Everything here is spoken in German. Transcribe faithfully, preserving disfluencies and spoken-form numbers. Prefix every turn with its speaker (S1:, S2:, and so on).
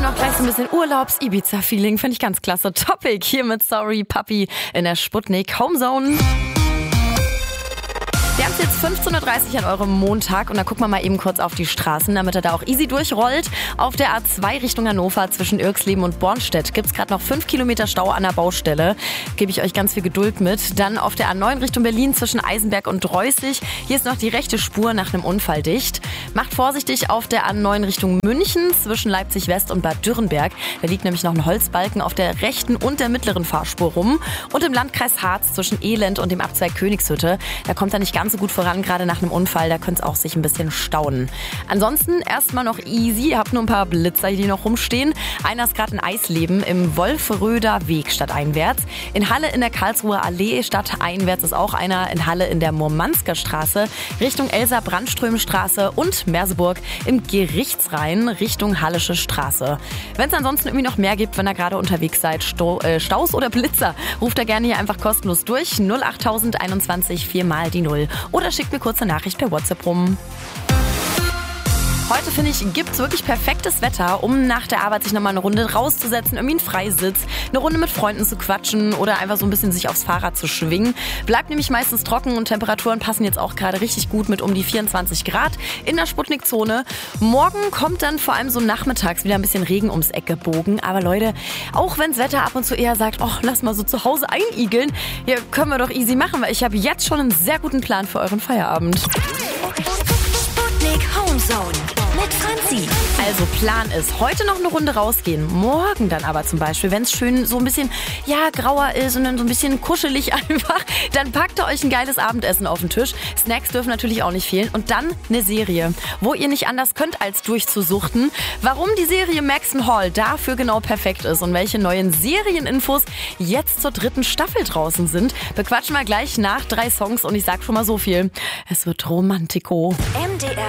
S1: allem noch gleich so ein bisschen Urlaubs-Ibiza-Feeling. Finde ich ganz klasse. Topic hier mit Sorry Papi in der Sputnik Homezone. Wir haben es jetzt fünfzehn Uhr dreißig an eurem Montag und da gucken wir mal eben kurz auf die Straßen, damit er da auch easy durchrollt. Auf der A zwei Richtung Hannover zwischen Irxleben und Bornstedt gibt es gerade noch fünf Kilometer Stau an der Baustelle. Gebe ich euch ganz viel Geduld mit. Dann auf der A neun Richtung Berlin zwischen Eisenberg und Dreußig. Hier ist noch die rechte Spur nach einem Unfall dicht. Macht vorsichtig auf der A neun Richtung München zwischen Leipzig West und Bad Dürrenberg. Da liegt nämlich noch ein Holzbalken auf der rechten und der mittleren Fahrspur rum. Und im Landkreis Harz zwischen Elend und dem Abzweig Königshütte. Da kommt er nicht ganz so gut voran, gerade nach einem Unfall. Da könnte es auch sich ein bisschen stauen. Ansonsten erstmal noch easy. Ihr habt nur ein paar Blitzer, die noch rumstehen. Einer ist gerade in Eisleben im Wolfröder Weg stadteinwärts. In Halle in der Karlsruher Allee stadteinwärts ist auch einer. In Halle in der Murmansker Straße Richtung Elsa-Brandström-Straße und Merseburg im Gerichtsrhein Richtung Hallische Straße. Wenn es ansonsten irgendwie noch mehr gibt, wenn ihr gerade unterwegs seid, Sto- äh, Staus oder Blitzer, ruft da gerne hier einfach kostenlos durch. null acht einundzwanzig vier mal die Null. Oder schickt mir kurz eine Nachricht per WhatsApp rum. Heute, finde ich, gibt's wirklich perfektes Wetter, um nach der Arbeit sich nochmal eine Runde rauszusetzen, irgendwie einen Freisitz, eine Runde mit Freunden zu quatschen oder einfach so ein bisschen sich aufs Fahrrad zu schwingen. Bleibt nämlich meistens trocken und Temperaturen passen jetzt auch gerade richtig gut mit um die vierundzwanzig Grad in der Sputnik-Zone. Morgen kommt dann vor allem so nachmittags wieder ein bisschen Regen ums Eck gebogen. Aber Leute, auch wenn's Wetter ab und zu eher sagt, oh, lass mal so zu Hause einigeln, ja, können wir doch easy machen, weil ich habe jetzt schon einen sehr guten Plan für euren Feierabend.
S2: Sputnik Homezone mit Franzi.
S1: Also Plan ist, heute noch eine Runde rausgehen, morgen dann aber zum Beispiel, wenn es schön so ein bisschen, ja, grauer ist und dann so ein bisschen kuschelig einfach, dann packt ihr euch ein geiles Abendessen auf den Tisch. Snacks dürfen natürlich auch nicht fehlen und dann eine Serie, wo ihr nicht anders könnt, als durchzusuchten, warum die Serie Maxon Hall dafür genau perfekt ist und welche neuen Serieninfos jetzt zur dritten Staffel draußen sind, bequatschen wir gleich nach drei Songs und ich sag schon mal so viel, es wird Romantiko.
S2: M D R